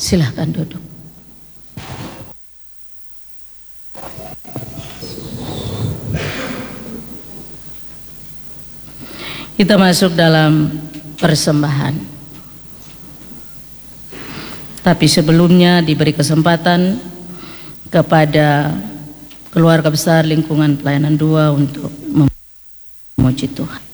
Silahkan duduk. Kita masuk dalam persembahan. Tapi sebelumnya diberi kesempatan kepada keluarga besar lingkungan pelayanan 2 untuk memuji Tuhan.